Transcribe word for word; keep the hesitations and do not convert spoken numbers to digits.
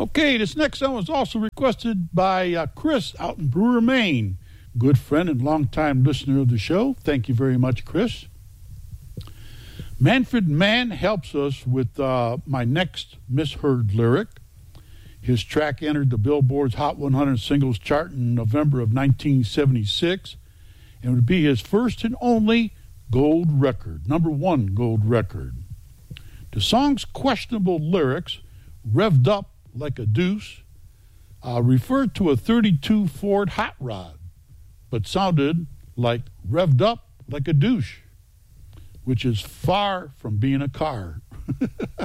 Okay, this next song was also requested by uh, Chris out in Brewer, Maine. Good friend and longtime listener of the show. Thank you very much, Chris. Manfred Mann helps us with uh, my next misheard lyric. His track entered the Billboard's Hot one hundred Singles chart in November of nineteen seventy-six, and would be his first and only gold record, number one gold record. The song's questionable lyrics, revved up like a deuce, uh, referred to a thirty-two Ford Hot Rod, but sounded like revved up like a douche, which is far from being a car.